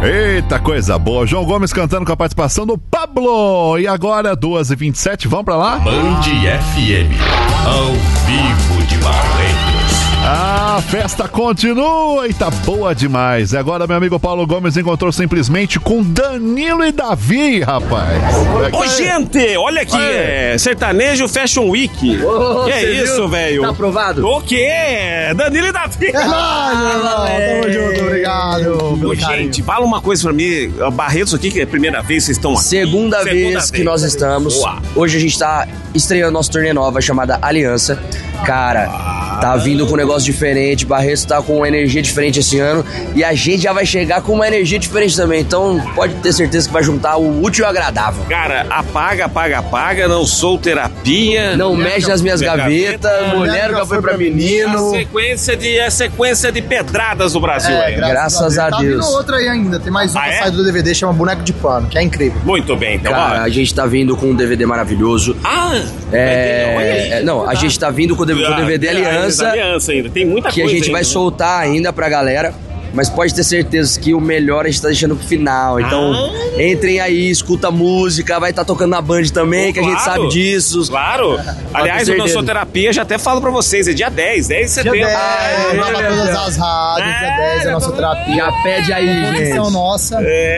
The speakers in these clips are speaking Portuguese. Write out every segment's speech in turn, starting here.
Eita, coisa boa. João Gomes cantando com a participação do Pablo. E agora, 2h27, vamos pra lá? Band FM, ao vivo de Barretos. A festa continua e tá boa demais. E agora, meu amigo Paulo Gomes encontrou simplesmente com Danilo e Davi, rapaz. Ô, gente, olha aqui, Sertanejo Fashion Week. Que é isso, velho? Tá aprovado? O quê? Danilo e Davi. Tamo junto, obrigado. Ô, gente, fala uma coisa pra mim. Barretos aqui, que é a primeira vez que vocês estão aqui. Segunda vez que nós estamos. Boa. Hoje a gente tá estreando nosso turnê nova chamada Aliança. Cara, tá vindo com um negócio diferente. Barretos tá com uma energia diferente esse ano. E a gente já vai chegar com uma energia diferente também. Então pode ter certeza que vai juntar o útil e o agradável. Cara, apaga, não sou terapia. Não mexe nas minhas gavetas. Mulher nunca foi pra menino. A sequência de pedradas do Brasil. Graças a Tá Deus. vindo outra aí ainda. Tem mais uma Ah, que é? sai do DVD, chama Boneco de Pano, que é incrível. Muito bem, então. Cara, a gente tá vindo com um DVD maravilhoso. Não, a gente tá vindo com o DVD Aliança, ainda. Tem muita que coisa a gente vai ainda, né? soltar ainda pra galera. Mas pode ter certeza que o melhor a gente tá deixando pro final. Então, entrem aí, escuta a música, vai estar tocando na Band também, que a gente sabe disso. Claro. Aliás, o Não Sou Terapia, já até falo pra vocês, é dia 10 de setembro. Dia 10, vai pra todas as rádios, dia 10 é a nossa terapia. Já pede aí, Composição gente. nossa.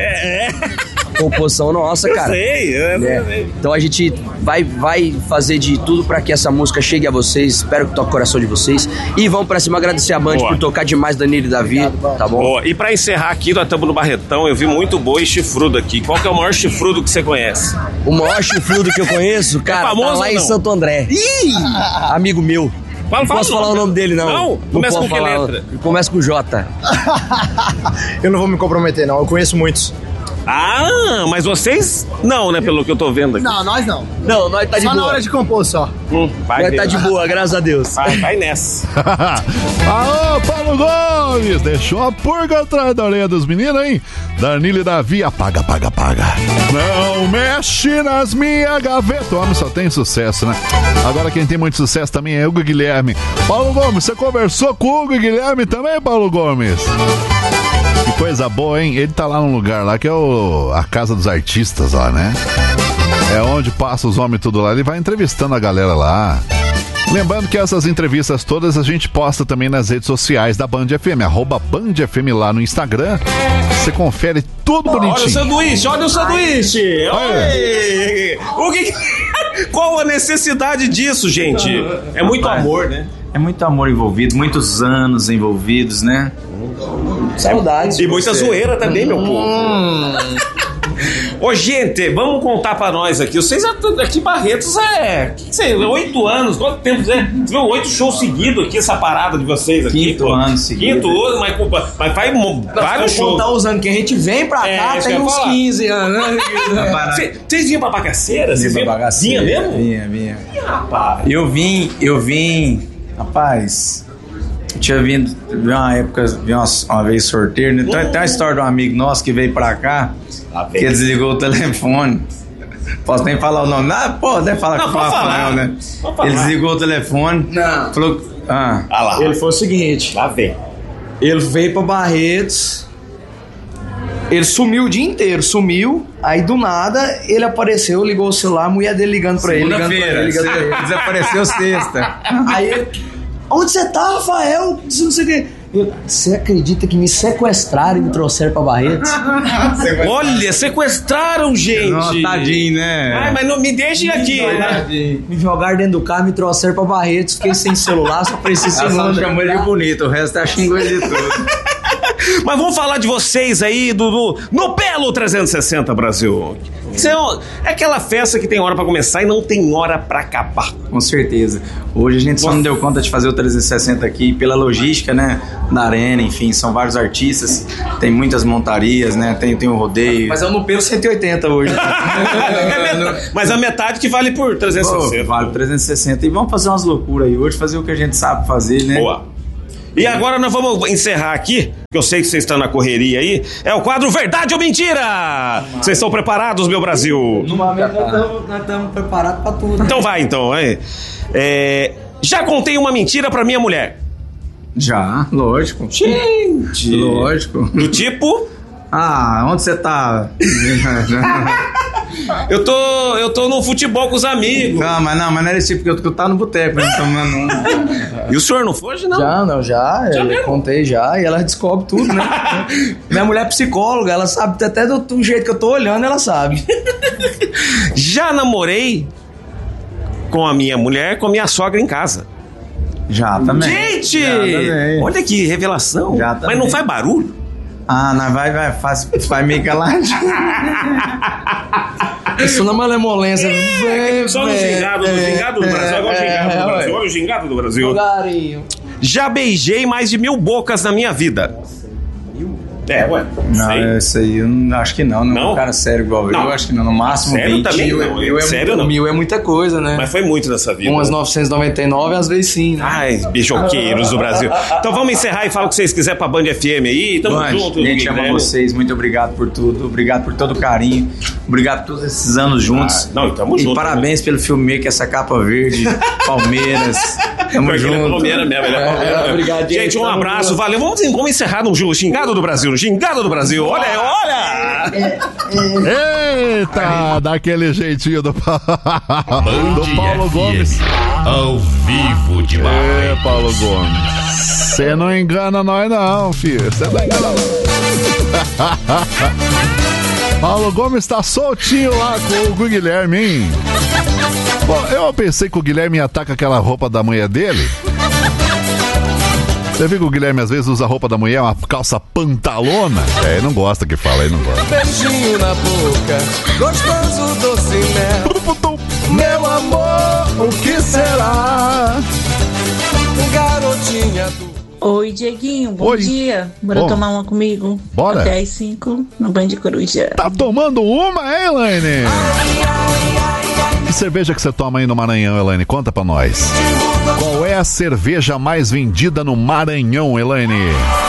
Composição nossa, cara. Sei. Então a gente vai fazer de tudo pra que essa música chegue a vocês. Espero que toque o coração de vocês. E vamos pra cima agradecer a Band por tocar demais Danilo e Davi. Tá bom? Boa. E pra encerrar aqui, nós estamos no Barretão, eu vi muito boi e chifrudo aqui. Qual que é o maior chifrudo que você conhece? O maior chifrudo que eu conheço, cara, famoso tá lá ou em não? Santo André. Amigo meu. Não posso falar o nome dele, não. Não? Começa posso com que falar. letra? Começa com J. Eu não vou me comprometer, não. Eu conheço muitos. Ah, mas vocês não, né? Pelo que eu tô vendo aqui. Não, nós não. Não, nós tá de Só na boa. hora de compor, só. Vai Nós ver. tá de boa, graças a Deus. Vai nessa. Alô, Paulo Gomes, deixou a purga atrás da orelha dos meninos, hein? Danilo e Davi, apaga. Não mexe nas minhas gavetas. O homem só tem sucesso, né? Agora quem tem muito sucesso também é Hugo Guilherme. Paulo Gomes, você conversou com o Hugo Guilherme também, Paulo Gomes? Que coisa boa, hein? Ele tá lá num lugar lá que é a Casa dos Artistas lá, né? É onde passa os homens tudo lá. Ele vai entrevistando a galera lá. Lembrando que essas entrevistas todas a gente posta também nas redes sociais da Band FM, @BandFM lá no Instagram. Você confere tudo bonitinho. Olha o sanduíche. Oi. Qual a necessidade disso, gente? É muito amor, né? É muito amor envolvido, muitos anos envolvidos, né? Saudades. E muita zoeira também, meu povo. Ô, gente, vamos contar pra nós aqui. Vocês aqui, Barretos, que sei, 8 anos, quanto tempo? Você viu 8 shows seguidos aqui, essa parada de vocês aqui? Quinto ano seguido. Quinto ano, mas faz vários shows. Contar os anos que a gente vem pra cá, isso tem que eu ia uns falar. 15 anos, né? Vocês vinham pra Bagaceira? Vocês vinham? Vinha mesmo? Vinha. Rapaz. Eu vim, rapaz, eu tinha vindo uma época, uma vez sorteio, né? Tem uma história de um amigo nosso que veio pra cá, que ele desligou o telefone. Posso nem falar o nome. Deve falar Não, que foi o pode falar. Rafael, né? Pode falar. Ele desligou o telefone. Não. Falou. Lá. Ele foi o seguinte, Lá vem. ele veio pra Barretos, ele sumiu o dia inteiro, aí do nada ele apareceu, ligou o celular, a mulher dele ligando pra ele, ligando pra ele. Desapareceu sexta. Aí ele, onde você tá, Rafael? Não sei o que. Você acredita que me sequestraram e me trouxeram pra Barretos? Olha, sequestraram, gente. Não, tadinho, né? Ai, mas não me deixem aqui, né? Me jogaram dentro do carro, me trouxeram pra Barretos, fiquei sem celular, só parecia Ela só segunda. chamou ele de bonito, o resto é xingou ele de tudo. Mas vamos falar de vocês aí no Belo 360 Brasil. Isso é aquela festa que tem hora pra começar e não tem hora pra acabar. Com certeza. Hoje a gente só não deu conta de fazer o 360 aqui pela logística, né? Da arena, enfim, são vários artistas, tem muitas montarias, né? Tem o rodeio. Mas eu não pego 180 hoje. Mas a metade que vale por 360. Pô, vale 360. E vamos fazer umas loucuras aí hoje, fazer o que a gente sabe fazer, né? Boa. E agora nós vamos encerrar aqui, que eu sei que vocês estão na correria aí, é o quadro Verdade ou Mentira! Vocês estão preparados, meu Brasil? No momento nós estamos preparados pra tudo. Então vai, então. Já contei uma mentira pra minha mulher. Já, lógico. Gente! Lógico. Do tipo... Ah, onde você tá? Eu tô no futebol com os amigos. Não, mas não era esse tipo, porque eu tava no boteco, né? Tomando. E o senhor não foi hoje, não? Já eu contei já, e ela descobre tudo, né? Minha mulher é psicóloga, ela sabe até do jeito que eu tô olhando, ela sabe. Já namorei com a minha mulher, com a minha sogra em casa. Já também. Gente! Já também. Olha que revelação. Já também. Mas não faz barulho? Ah, não, faz meio caladinho. Isso não é malemolência. Só no gingado do Brasil. Agora o gingado do Brasil. Olha o gingado do Brasil. Lugarinho. Já beijei mais de 1000 bocas na minha vida. Ué. Não, isso aí eu não, acho que não. Não é um cara sério igual eu. Acho que não. No máximo sério 20. Também não. Sério não. 1000 é muita coisa, né? Mas foi muito nessa vida. Umas 999, às vezes sim, né? Ai, beijoqueiros do Brasil. Então vamos encerrar e fala o que vocês quiserem pra Band FM aí. Tamo junto. A gente ama vocês. Muito obrigado por tudo. Obrigado por todo o carinho. Obrigado por todos esses anos juntos. Tamo junto. E parabéns pelo filme que essa capa verde. Palmeiras. Tamo junto. Palmeiras mesmo. Obrigado, gente. Um abraço. Valeu. Vamos encerrar no Gingado do Brasil. No Gingado do Brasil. Olha! Eita, daquele jeitinho do Paulo Gomes. Ao vivo demais. Paulo Gomes. Você não engana nós não, filho. Você não engana nós. Paulo Gomes tá soltinho lá com o Guilherme, hein? Bom, eu pensei que o Guilherme ia atacar aquela roupa da mulher dele. Você viu que o Guilherme às vezes usa a roupa da mulher, uma calça pantalona? Ele não gosta que fala, ele não gosta. Beijinho na boca, gostoso doce mel. Meu amor, o que será? Garotinha do... Oi, Dieguinho, bom dia. Bora tomar uma comigo? Bora. Até às 5 no Band Coruja. Tá tomando uma, hein, Elaine? Que cerveja que você toma aí no Maranhão, Elaine? Conta pra nós. Qual é a cerveja mais vendida no Maranhão, Elaine?